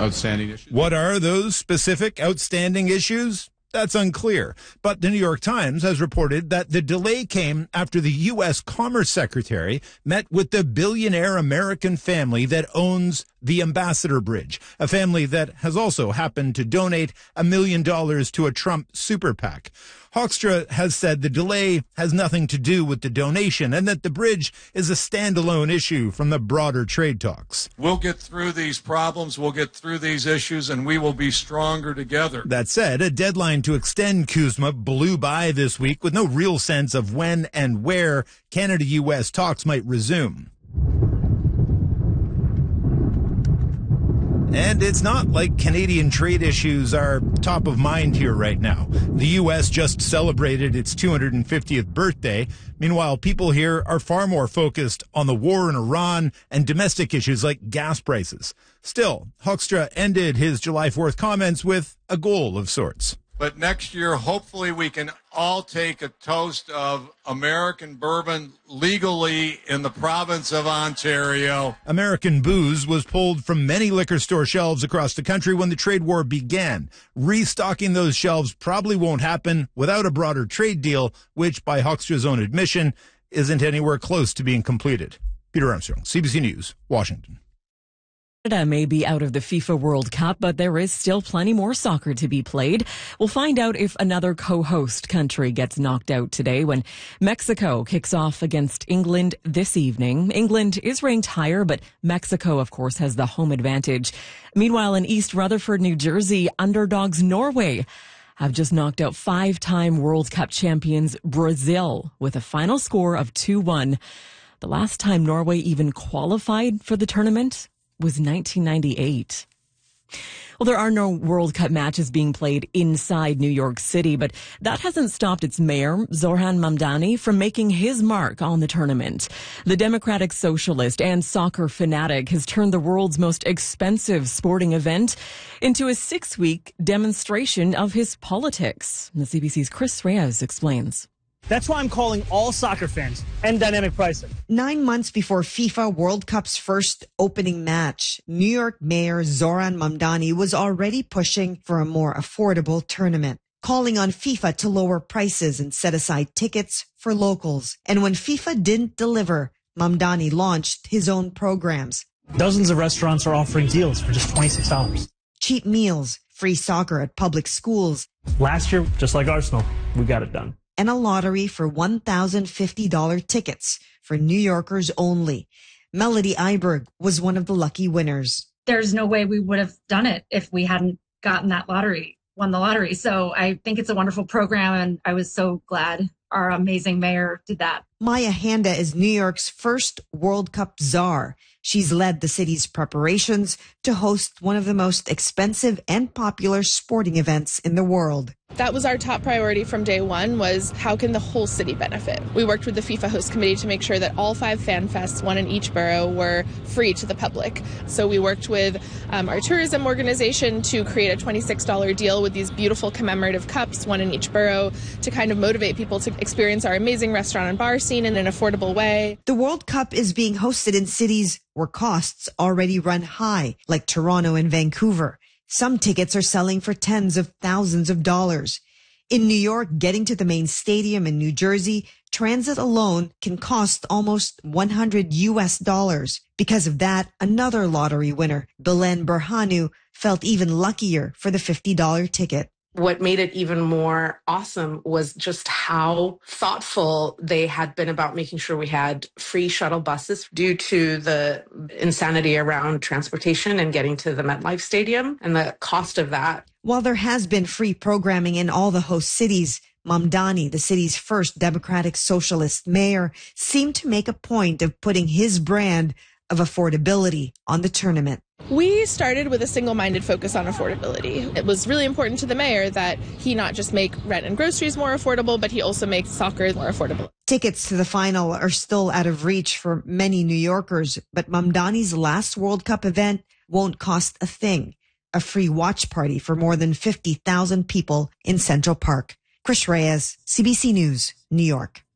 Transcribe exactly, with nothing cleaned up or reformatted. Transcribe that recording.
outstanding issues. What are those specific outstanding issues? That's unclear. But the New York Times has reported that the delay came after the U S Commerce Secretary met with the billionaire American family that owns the Ambassador Bridge, a family that has also happened to donate a million dollars to a Trump super PAC. Hoekstra has said the delay has nothing to do with the donation and that the bridge is a standalone issue from the broader trade talks. We'll get through these problems, we'll get through these issues, and we will be stronger together. That said, a deadline to extend CUSMA blew by this week with no real sense of when and where Canada-U S talks might resume. And it's not like Canadian trade issues are top of mind here right now. The U S just celebrated its two hundred fiftieth birthday. Meanwhile, people here are far more focused on the war in Iran and domestic issues like gas prices. Still, Hoekstra ended his July fourth comments with a goal of sorts. But next year, hopefully we can all take a toast of American bourbon legally in the province of Ontario. American booze was pulled from many liquor store shelves across the country when the trade war began. Restocking those shelves probably won't happen without a broader trade deal, which, by Hoekstra's own admission, isn't anywhere close to being completed. Peter Armstrong, C B C News, Washington. Canada may be out of the FIFA World Cup, but there is still plenty more soccer to be played. We'll find out if another co-host country gets knocked out today when Mexico kicks off against England this evening. England is ranked higher, but Mexico, of course, has the home advantage. Meanwhile, in East Rutherford, New Jersey, underdogs Norway have just knocked out five-time World Cup champions Brazil with a final score of two one. The last time Norway even qualified for the tournament was nineteen ninety-eight. Well, there are no World Cup matches being played inside New York City, but that hasn't stopped its mayor, Zoran Mamdani, from making his mark on the tournament. The democratic socialist and soccer fanatic has turned the world's most expensive sporting event into a six-week demonstration of his politics. The C B C's Chris Reyes explains. That's why I'm calling all soccer fans and dynamic pricing. Nine months before FIFA World Cup's first opening match, New York Mayor Zoran Mamdani was already pushing for a more affordable tournament, calling on FIFA to lower prices and set aside tickets for locals. And when FIFA didn't deliver, Mamdani launched his own programs. Dozens of restaurants are offering deals for just twenty-six dollars. Cheap meals, free soccer at public schools. Last year, just like Arsenal, we got it done. And a lottery for one thousand fifty dollars tickets for New Yorkers only. Melody Iberg was one of the lucky winners. There's no way we would have done it if we hadn't gotten that lottery, won the lottery. So I think it's a wonderful program, and I was so glad our amazing mayor did that. Maya Handa is New York's first World Cup czar. She's led the city's preparations to host one of the most expensive and popular sporting events in the world. That was our top priority from day one, was how can the whole city benefit? We worked with the FIFA host committee to make sure that all five fan fests, one in each borough, were free to the public. So we worked with um, our tourism organization to create a twenty-six dollars deal with these beautiful commemorative cups, one in each borough, to kind of motivate people to experience our amazing restaurant and bar scene in an affordable way. The World Cup is being hosted in cities where costs already run high, like Toronto and Vancouver. Some tickets are selling for tens of thousands of dollars. In New York, getting to the main stadium in New Jersey, transit alone can cost almost one hundred U S dollars. Because of that, another lottery winner, Belen Berhanu, felt even luckier for the fifty dollars ticket. What made it even more awesome was just how thoughtful they had been about making sure we had free shuttle buses due to the insanity around transportation and getting to the MetLife Stadium and the cost of that. While there has been free programming in all the host cities, Mamdani, the city's first democratic socialist mayor, seemed to make a point of putting his brand of affordability on the tournament. We started with a single-minded focus on affordability. It was really important to the mayor that he not just make rent and groceries more affordable, but he also makes soccer more affordable. Tickets to the final are still out of reach for many New Yorkers, but Mamdani's last World Cup event won't cost a thing. A free watch party for more than fifty thousand people in Central Park. Chris Reyes, C B C News, New York.